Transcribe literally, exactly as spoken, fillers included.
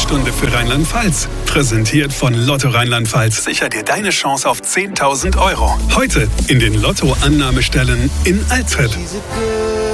Sprechstunde für Rheinland-Pfalz. Präsentiert von Lotto Rheinland-Pfalz. Sicher dir deine Chance auf zehntausend Euro. Heute in den Lotto-Annahmestellen in Alzey.